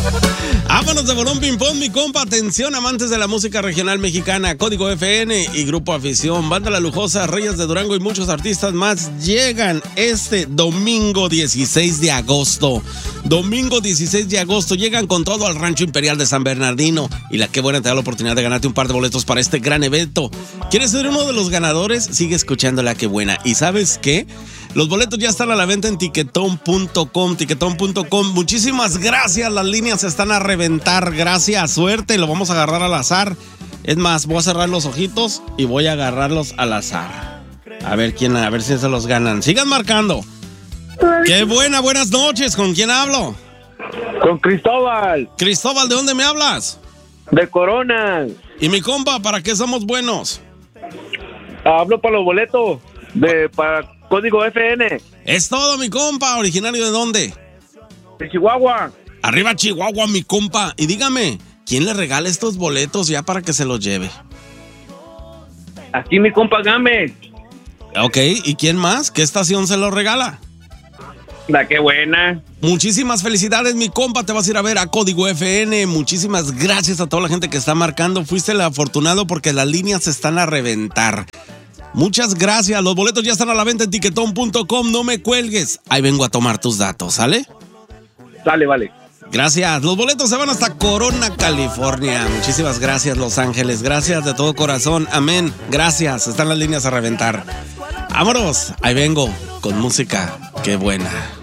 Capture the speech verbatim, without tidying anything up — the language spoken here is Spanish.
Vámonos de Bolón Ping Pong, mi compa. Atención, amantes de la música regional mexicana. Código F N y Grupo Afición, Banda La Lujosa, Reyes de Durango y muchos artistas más llegan este domingo dieciséis de agosto. Domingo dieciséis de agosto llegan con todo al Rancho Imperial de San Bernardino. Y la Qué Buena te da la oportunidad de ganarte un par de boletos para este gran evento. ¿Quieres ser uno de los ganadores? Sigue escuchando La Qué Buena. ¿Y sabes qué? Los boletos ya están a la venta en tiquetón punto com, tiquetón punto com. Muchísimas gracias, las líneas están a reventar. Gracias, suerte, lo vamos a agarrar al azar. Es más, voy a cerrar los ojitos y voy a agarrarlos al azar. A ver quién, a ver si se los ganan. Sigan marcando. Qué buena, buenas noches. ¿Con quién hablo? Con Cristóbal. Cristóbal, ¿de dónde me hablas? De Corona. Y mi compa, ¿para qué somos buenos? Hablo para los boletos de para Código F N. Es todo, mi compa. ¿Originario de dónde? De Chihuahua. Arriba Chihuahua, mi compa. Y dígame, ¿quién le regala estos boletos ya para que se los lleve? Aquí mi compa Gámez. Ok, ¿y quién más? ¿Qué estación se los regala? La Qué Buena. Muchísimas felicidades, mi compa. Te vas a ir a ver a Código F N. Muchísimas gracias a toda la gente que está marcando. Fuiste el afortunado porque las líneas están a reventar. Muchas gracias. Los boletos ya están a la venta en tiquetón punto com. No me cuelgues. Ahí vengo a tomar tus datos, ¿sale? Sale, vale. Gracias. Los boletos se van hasta Corona, California. Muchísimas gracias, Los Ángeles. Gracias de todo corazón. Amén. Gracias. Están las líneas a reventar. Vámonos. Ahí vengo con música. Qué buena.